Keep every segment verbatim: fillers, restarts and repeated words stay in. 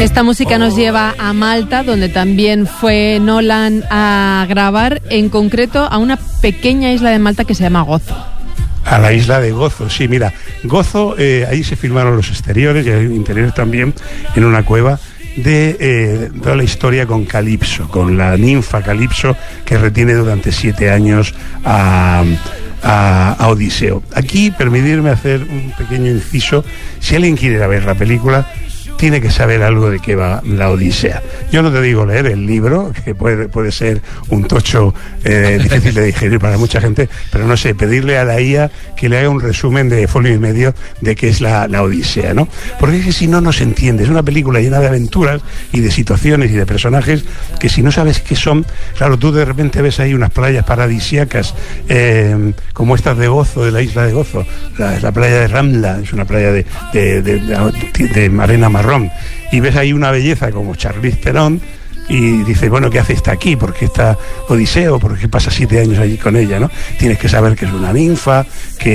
Esta música nos lleva a Malta, donde también fue Nolan a grabar, en concreto a una pequeña isla de Malta que se llama Gozo. A la isla de Gozo, sí, mira, Gozo, eh, ahí se filmaron los exteriores y el interior también, en una cueva de eh, toda la historia con Calipso, con la ninfa Calipso, que retiene durante siete años a, a, a Odiseo. Aquí, permitirme hacer un pequeño inciso, si alguien quiere ir a ver la película, tiene que saber algo de qué va la Odisea. Yo no te digo leer el libro, que puede, puede ser un tocho eh, difícil de digerir para mucha gente, pero no sé, pedirle a la I A que le haga un resumen de folio y medio de qué es la, la Odisea, ¿no? Porque es que si no, no se entiende. Es una película llena de aventuras y de situaciones y de personajes que si no sabes qué son, claro, tú de repente ves ahí unas playas paradisíacas eh, como estas de Gozo, de la isla de Gozo, la, la playa de Ramla, es una playa de, de, de, de, de arena marrón, y ves ahí una belleza como Charlize Theron y dices, bueno, ¿qué hace esta aquí? ¿Por qué está Odiseo? ¿Por qué pasa siete años allí con ella, no? Tienes que saber que es una ninfa,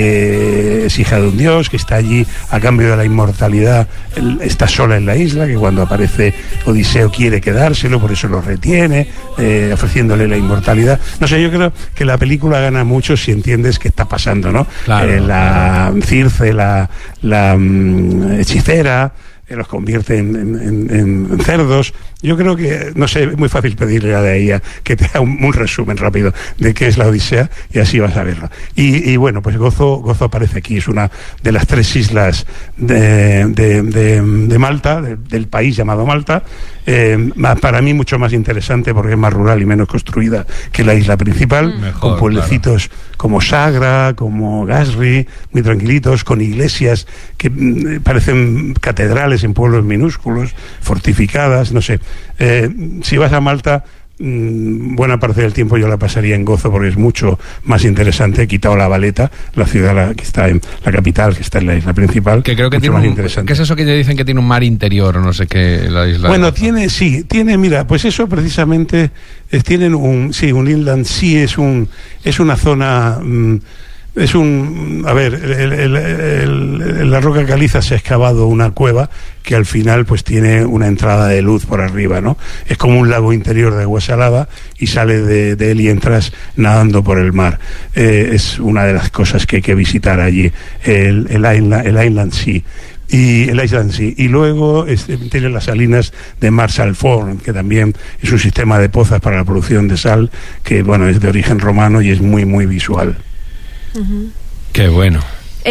que es hija de un dios, que está allí a cambio de la inmortalidad, está sola en la isla, que cuando aparece Odiseo quiere quedárselo, por eso lo retiene, eh, ofreciéndole la inmortalidad. No sé, yo creo que la película gana mucho si entiendes qué está pasando, ¿no? Claro. Eh, la Circe, la, la um, hechicera, los convierte en, en, en cerdos. Yo creo que, no sé, es muy fácil pedirle a la I A que te haga un, un resumen rápido de qué es la Odisea y así vas a verlo. Y, y bueno, pues Gozo, Gozo aparece aquí, es una de las tres islas de, de, de, de Malta, de, del país llamado Malta, eh, para mí mucho más interesante porque es más rural y menos construida que la isla principal, Mejor, con pueblecitos claro. como Sagra, como Gasri, muy tranquilitos, con iglesias que mm, parecen catedrales en pueblos minúsculos, fortificadas, no sé. Eh, si vas a Malta, mmm, buena parte del tiempo yo la pasaría en Gozo porque es mucho más interesante. He quitado La Valeta, la ciudad la, que está en la capital, que está en la isla principal. Que creo que tiene más un, interesante. ¿Qué es eso que te dicen que tiene un mar interior o no sé qué, la isla? Bueno, tiene, sí, tiene, mira, pues eso precisamente, es, tienen un, sí, un inland sea, es un, es una zona... Mmm, Es un... A ver, el, el, el, el, la roca caliza se ha excavado una cueva que al final pues tiene una entrada de luz por arriba, ¿no? Es como un lago interior de agua salada y sale de, de él y entras nadando por el mar. Eh, es una de las cosas que hay que visitar allí, el, el, island, el Inland Sea. Y el Island Sea. Y luego este, tiene las salinas de Marshall Ford, que también es un sistema de pozas para la producción de sal, que bueno, es de origen romano y es muy, muy visual. Uh-huh. Qué bueno.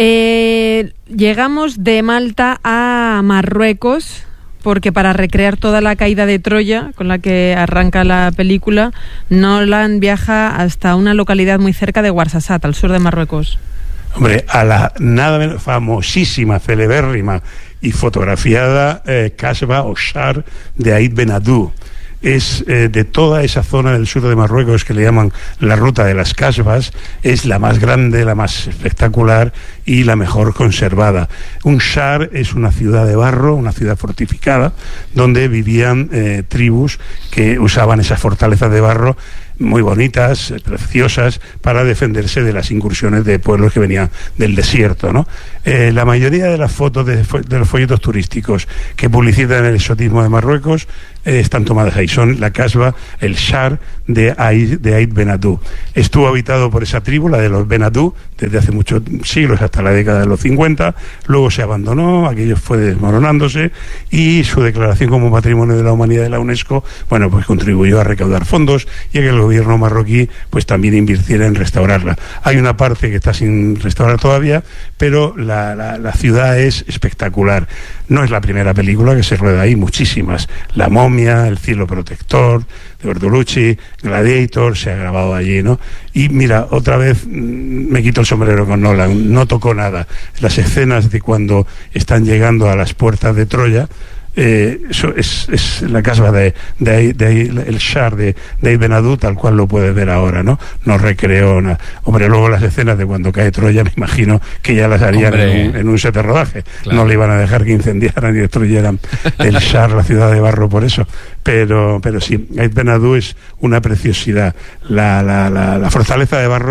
Eh, llegamos de Malta a Marruecos, porque para recrear toda la caída de Troya, con la que arranca la película, Nolan viaja hasta una localidad muy cerca de Ouarzazate, al sur de Marruecos. Hombre, a la nada menos famosísima, celebérrima y fotografiada eh, Kasbah o Shar de Aït Ben Haddou. Es eh, de toda esa zona del sur de Marruecos que le llaman la ruta de las Kasbahs, es la más grande, la más espectacular y la mejor conservada. Un shar es una ciudad de barro, una ciudad fortificada, donde vivían eh, tribus que usaban esas fortalezas de barro muy bonitas, preciosas, para defenderse de las incursiones de pueblos que venían del desierto, ¿no? Eh, la mayoría de las fotos de, de los folletos turísticos que publicitan el exotismo de Marruecos eh, están tomadas ahí. Son la Kasbah, el Shar de Aït, de Aït Ben Haddou. Estuvo habitado por esa tribu, la de los Ben Haddou, desde hace muchos siglos, hasta la década de los cincuenta. Luego se abandonó, aquello fue desmoronándose y su declaración como Patrimonio de la Humanidad de la UNESCO, bueno, pues contribuyó a recaudar fondos y a que el gobierno marroquí pues también invirtiera en restaurarla. Hay una parte que está sin restaurar todavía, pero la, la, la ciudad es espectacular. No es la primera película que se rueda ahí, muchísimas. La momia, El cielo protector de Bertolucci, Gladiator se ha grabado allí, ¿no? Y mira, otra vez mmm, me quito el sombrero con Nolan, no tocó nada. Las escenas de cuando están llegando a las puertas de Troya, Eh, eso es, es la casa de, de, de, de el Shar de, de Aït Ben Haddou, tal cual lo puedes ver ahora, ¿no? No recreó nada. Hombre, luego las escenas de cuando cae Troya, me imagino que ya las harían en un, en un set de rodaje. Claro. No le iban a dejar que incendiaran y destruyeran el Shar, la ciudad de barro, por eso. Pero, pero sí, Aït Ben Haddou es una preciosidad. La, la, la, la fortaleza de barro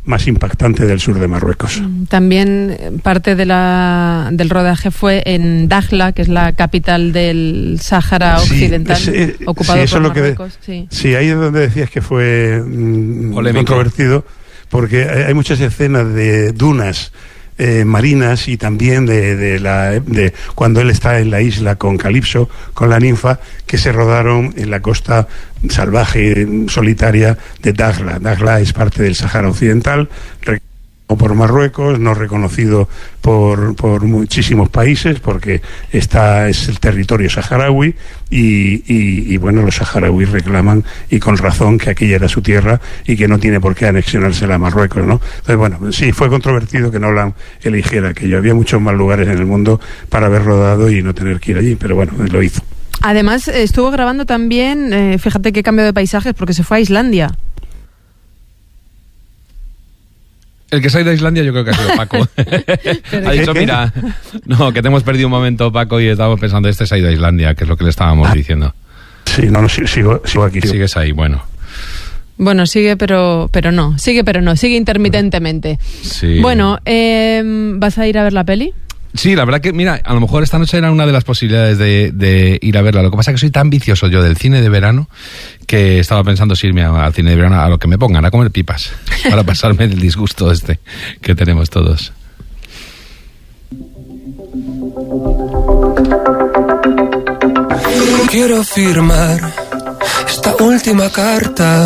más impactante del sur de Marruecos. También parte de la, del rodaje fue en Dakhla, que es la capital del Sáhara sí, Occidental, sí, ocupado sí, eso por es lo Marruecos. Que, sí. sí, ahí es donde decías que fue mm, controvertido, porque hay, hay muchas escenas de dunas Eh, marinas y también de, de, la, de cuando él está en la isla con Calipso, con la ninfa, que se rodaron en la costa salvaje, solitaria de Dakhla. Dakhla es parte del Sáhara Occidental, por Marruecos, no reconocido por, por muchísimos países, porque está, es el territorio saharaui, y, y, y bueno, los saharauis reclaman, y con razón, que aquella era su tierra y que no tiene por qué anexionársela a Marruecos, ¿no? Entonces, bueno, sí, fue controvertido que Nolan eligiera aquello. Había muchos más lugares en el mundo para haber rodado y no tener que ir allí, pero bueno, lo hizo. Además, estuvo grabando también, eh, fíjate qué cambio de paisajes, porque se fue a Islandia. El que se ha ido a Islandia yo creo que ha sido Paco. Ha dicho, ¿Qué? mira, no, que te hemos perdido un momento, Paco, y estábamos pensando, este se ha ido a Islandia, que es lo que le estábamos ah. diciendo. Sí, no, no, sigo, sigo aquí. Sigo. Sigues ahí, bueno. Bueno, sigue, pero pero no. Sigue, pero no. Sigue intermitentemente. Sí. Bueno, eh, ¿vas a ir a ver la peli? Sí, la verdad que, mira, a lo mejor esta noche era una de las posibilidades de, de ir a verla. Lo que pasa es que soy tan vicioso yo del cine de verano que estaba pensando si irme al cine de verano, a lo que me pongan, a comer pipas, para pasarme el disgusto este que tenemos todos. Quiero firmar esta última carta